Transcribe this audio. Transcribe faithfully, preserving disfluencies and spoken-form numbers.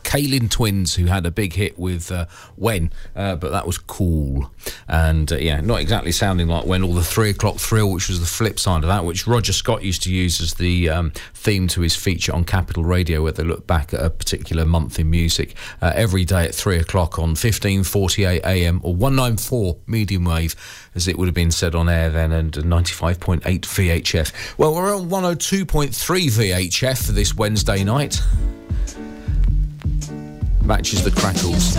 Kaylin Twins, who had a big hit with uh, When, uh, but that was Cool. And uh, yeah, not exactly sounding like When, or the Three O'Clock Thrill, which was the flip side of that, which Roger Scott used to use as the um, theme to his feature on Capital Radio, where they look back at a particular month in music uh, every day at three o'clock on fifteen forty-eight A M or one ninety-four medium wave, as it would have been said on air then, and ninety-five point eight V H F. Well, we're on one oh two point three V H F for this Wednesday night. Matches the Crackles.